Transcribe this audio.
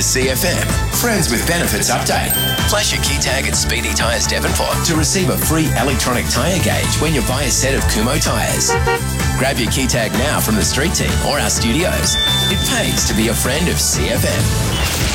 CFM Friends with Benefits update. Flash your key tag at Speedy Tyres Devonport to receive a free electronic tyre gauge when you buy a set of Kumho tyres. Grab your key tag now from the street team or our studios. It pays to be a friend of CFM.